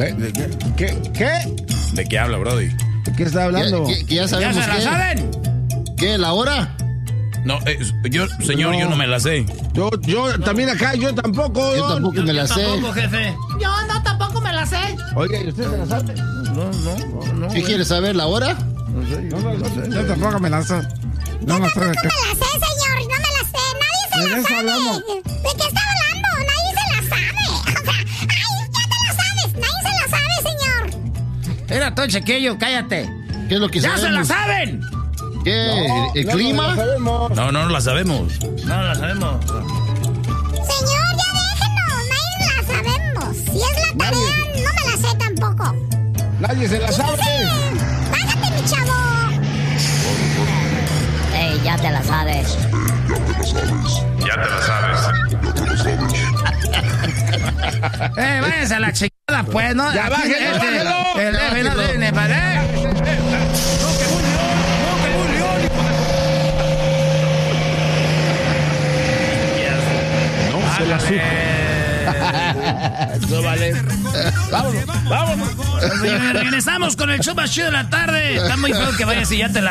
¿Qué? ¿De qué habla, Brody? ¿De qué está hablando? Que ya sabemos. ¿Ya se la saben? ¿Qué? ¿La hora? No, yo no me la sé. Yo también acá, yo tampoco. Yo tampoco me la sé. Tampoco, jefe. Yo no, tampoco me la sé. Oiga, ¿y usted se la sabe? No. ¿Qué quieres saber, la hora? No sé, yo tampoco me la sé. No me la sé, señor, no me la sé. Nadie se la sabe. Hablamos? ¿De qué está hablando? Nadie se la sabe. O sea, ya te la sabes. Nadie se la sabe, señor. Era todo chiquillo, cállate. ¿Qué es lo que ¡Ya sabemos? se la saben! ¿Qué? ¿El clima? No la sabemos. No la sabemos. No la sabemos. Señor, ya déjenos. Nadie la sabemos. Si es la tarea, no me la sé tampoco. Nadie se la sabe. Bájate, mi chavo. Ey, ya te la sabes. Ya te la sabes. Váyanse a la chingada, pues, ¿no? Ya, bájelo. El jefe no tiene para... No se la supo. No vale. Vámonos. Regresamos con el show más chido de la tarde. Está muy feo que vayas y ya te la